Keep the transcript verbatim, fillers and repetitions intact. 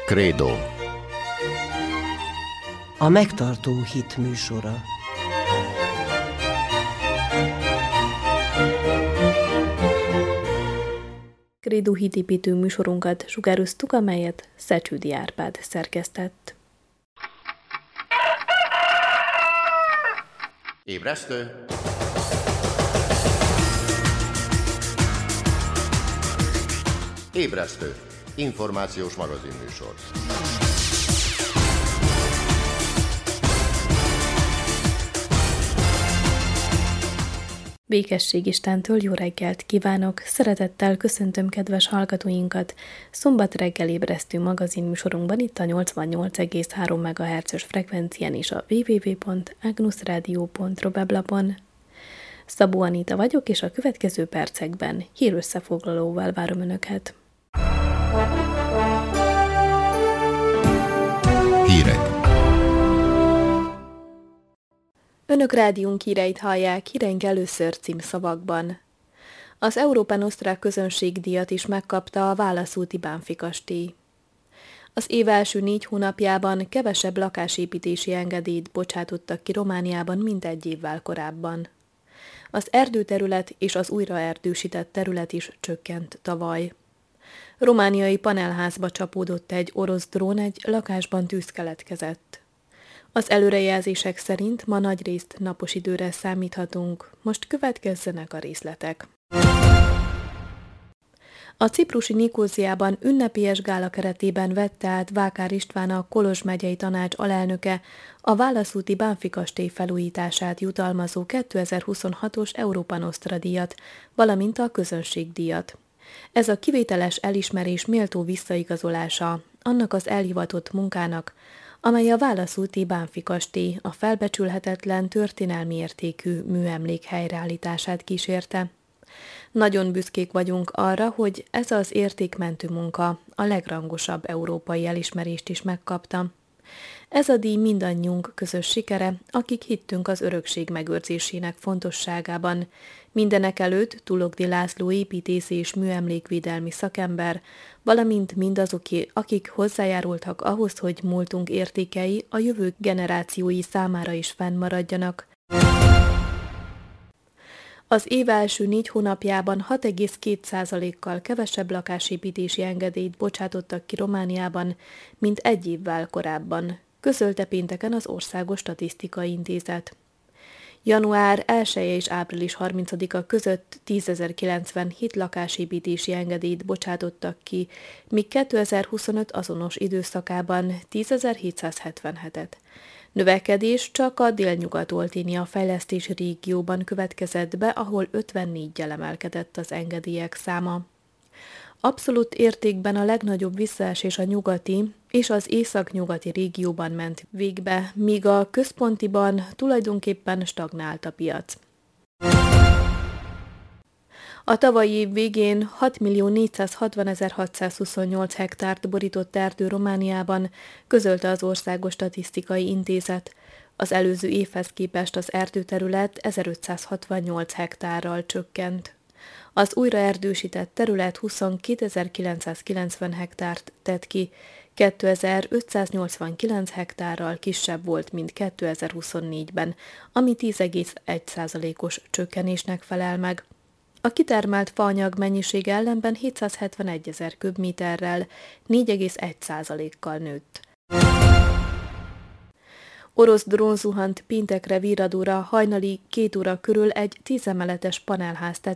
Krédó. A megtartó hit műsora. Krédó hitépítő műsorunkat sugároztuk, amelyet Szecsődi Árpád szerkesztett. Ébresztő! Ébresztő! Információs magazinműsor. Békesség Istentől jó reggelt kívánok! Szeretettel köszöntöm kedves hallgatóinkat szombat reggel ébresztő magazinműsorunkban itt a nyolcvannyolc egész három megahertzes frekvencián és a double-u double-u double-u pont agnusradio pont ro weblapon. Szabó Anita vagyok, és a következő percekben hírösszefoglalóval várom Önöket. Hírek. Önök rádiónk híreit hallják, híreink először címszavakban. Az Európa Nostra közönségdíjat is megkapta a Válaszúti Bánffy kastély. Az év első négy hónapjában kevesebb lakásépítési engedélyt bocsátottak ki Romániában, mint egy évvel korábban. Az erdőterület és az újraerdősített terület is csökkent tavaly. Romániai panelházba csapódott egy orosz drón, egy lakásban tűz keletkezett. Az előrejelzések szerint ma nagyrészt napos időre számíthatunk, most következzenek a részletek. A ciprusi Nikóziában ünnepélyes gála keretében vette át Vákár István, a Kolozs megyei tanács alelnöke a Válaszúti Bánffy kastély felújítását jutalmazó kétezer-huszonhatos Európa Nostra díjat, valamint a közönségdíjat. Ez a kivételes elismerés méltó visszaigazolása annak az elhivatott munkának, amely a Válaszúti Bánffy kastély a felbecsülhetetlen történelmi értékű műemlék helyreállítását kísérte. Nagyon büszkék vagyunk arra, hogy ez az értékmentő munka a legrangosabb európai elismerést is megkapta. Ez a díj mindannyiunk közös sikere, akik hittünk az örökség megőrzésének fontosságában. Mindenek előtt Tulogdi László építész és műemlékvédelmi szakember, valamint mindazoké, akik hozzájárultak ahhoz, hogy múltunk értékei a jövő generációi számára is fennmaradjanak. Az év első négy hónapjában hat egész két százalékkal kevesebb lakásépítési engedélyt bocsátottak ki Romániában, mint egy évvel korábban, közölte pénteken az Országos Statisztikai Intézet. január elseje és április harmincadika között tízezer-kilencvenhét lakásépítési engedélyt bocsátottak ki, míg kétezer-huszonöt azonos időszakában tízezer-hétszázhetvenhetet. Növekedés csak a délnyugat-olténia fejlesztési régióban következett be, ahol ötvennégyel emelkedett az engedélyek száma. Abszolút értékben a legnagyobb visszaesés a nyugati és az északnyugati régióban ment végbe, míg a központiban tulajdonképpen stagnált a piac. A tavalyi év végén hat millió négyszázhatvanezer-hatszázhuszonnyolc hektárt borított erdő Romániában, közölte az Országos Statisztikai Intézet. Az előző évhez képest az erdőterület ezerötszázhatvannyolc hektárral csökkent. Az újraerdősített terület huszonkétezer-kilencszázkilencven hektárt tett ki, kétezer-ötszáznyolcvankilenc hektárral kisebb volt, mint kétezer-huszonnégyben, ami tíz egész egy százalékos csökkenésnek felel meg. A kitermelt faanyag mennyisége ellenben hétszázhetvenegy ezer köbméterrel, négy egész egy százalékkal nőtt. Orosz drón zuhant péntekre Viradóra hajnali két óra körül egy tízemeletes panelház